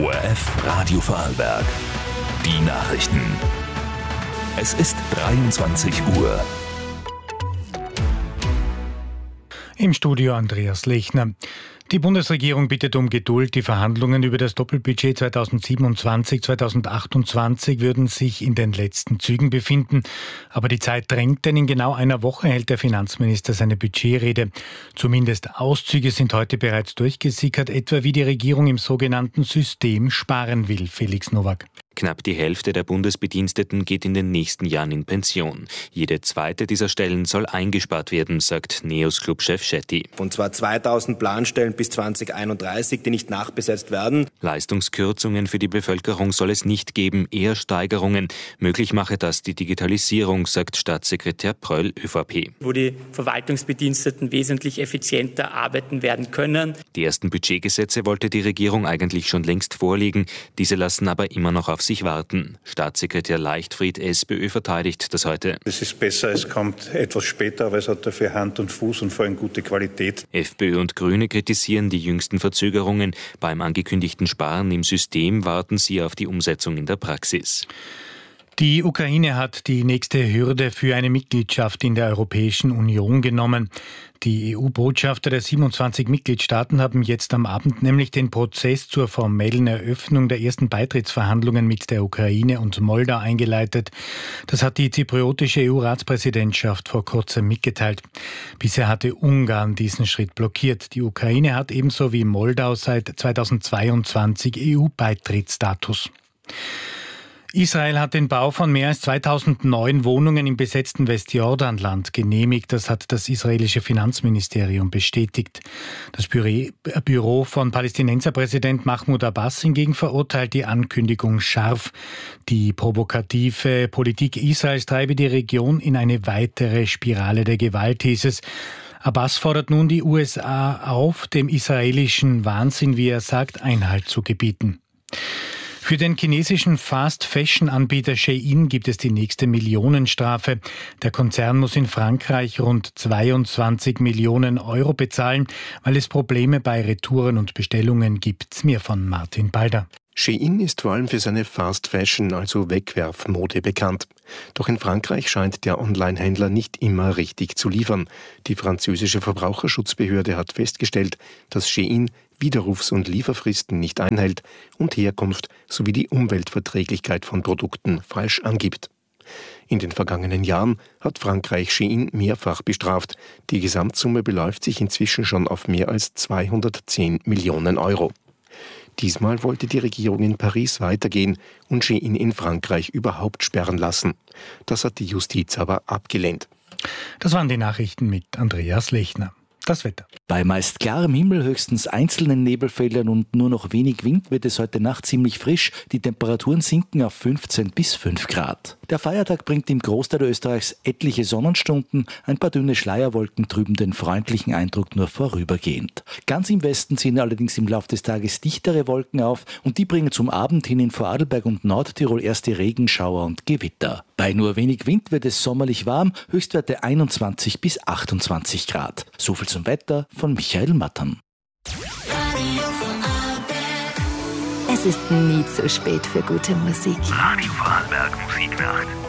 ORF Radio Vorarlberg. Die Nachrichten. Es ist 23 Uhr. Im Studio Andreas Lechner. Die Bundesregierung bittet um Geduld. Die Verhandlungen über das Doppelbudget 2027-2028 würden sich in den letzten Zügen befinden. Aber die Zeit drängt, denn in genau einer Woche hält der Finanzminister seine Budgetrede. Zumindest Auszüge sind heute bereits durchgesickert, etwa wie die Regierung im sogenannten System sparen will. Felix Nowak. Knapp die Hälfte der Bundesbediensteten geht in den nächsten Jahren in Pension. Jede zweite dieser Stellen soll eingespart werden, sagt NEOS-Club-Chef Schetti. Und zwar 2000 Planstellen bis 2031, die nicht nachbesetzt werden. Leistungskürzungen für die Bevölkerung soll es nicht geben, eher Steigerungen. Möglich mache das die Digitalisierung, sagt Staatssekretär Pröll, ÖVP. Wo die Verwaltungsbediensteten wesentlich effizienter arbeiten werden können. Die ersten Budgetgesetze wollte die Regierung eigentlich schon längst vorlegen. Diese lassen aber immer noch auf sich warten. Staatssekretär Leichtfried, SPÖ, verteidigt das heute. Es ist besser, es kommt etwas später, aber es hat dafür Hand und Fuß und vor allem gute Qualität. FPÖ und Grüne kritisieren die jüngsten Verzögerungen. Beim angekündigten Sparen im System warten sie auf die Umsetzung in der Praxis. Die Ukraine hat die nächste Hürde für eine Mitgliedschaft in der Europäischen Union genommen. Die EU-Botschafter der 27 Mitgliedstaaten haben jetzt am Abend nämlich den Prozess zur formellen Eröffnung der ersten Beitrittsverhandlungen mit der Ukraine und Moldau eingeleitet. Das hat die zypriotische EU-Ratspräsidentschaft vor kurzem mitgeteilt. Bisher hatte Ungarn diesen Schritt blockiert. Die Ukraine hat ebenso wie Moldau seit 2022 EU-Beitrittsstatus. Israel hat den Bau von mehr als 2000 neuen Wohnungen im besetzten Westjordanland genehmigt. Das hat das israelische Finanzministerium bestätigt. Das Büro von Palästinenserpräsident Mahmoud Abbas hingegen verurteilt die Ankündigung scharf. Die provokative Politik Israels treibe die Region in eine weitere Spirale der Gewalt, hieß es. Abbas fordert nun die USA auf, dem israelischen Wahnsinn, wie er sagt, Einhalt zu gebieten. Für den chinesischen Fast-Fashion-Anbieter Shein gibt es die nächste Millionenstrafe. Der Konzern muss in Frankreich rund 22 Millionen Euro bezahlen, weil es Probleme bei Retouren und Bestellungen gibt. Mehr von Martin Balder. Shein ist vor allem für seine Fast Fashion, also Wegwerfmode, bekannt. Doch in Frankreich scheint der Online-Händler nicht immer richtig zu liefern. Die französische Verbraucherschutzbehörde hat festgestellt, dass Shein Widerrufs- und Lieferfristen nicht einhält und Herkunft sowie die Umweltverträglichkeit von Produkten falsch angibt. In den vergangenen Jahren hat Frankreich Shein mehrfach bestraft. Die Gesamtsumme beläuft sich inzwischen schon auf mehr als 210 Millionen Euro. Diesmal wollte die Regierung in Paris weitergehen und Shein in Frankreich überhaupt sperren lassen. Das hat die Justiz aber abgelehnt. Das waren die Nachrichten mit Andreas Lechner. Das Wetter. Bei meist klarem Himmel, höchstens einzelnen Nebelfeldern und nur noch wenig Wind wird es heute Nacht ziemlich frisch. Die Temperaturen sinken auf 15 bis 5 Grad. Der Feiertag bringt im Großteil Österreichs etliche Sonnenstunden. Ein paar dünne Schleierwolken trüben den freundlichen Eindruck nur vorübergehend. Ganz im Westen ziehen allerdings im Laufe des Tages dichtere Wolken auf und die bringen zum Abend hin in Vorarlberg und Nordtirol erste Regenschauer und Gewitter. Bei nur wenig Wind wird es sommerlich warm, Höchstwerte 21 bis 28 Grad. So viel zum Wetter von Michael Mattern. Es ist nie zu spät für gute Musik. Radio Vorarlberg Musiknacht.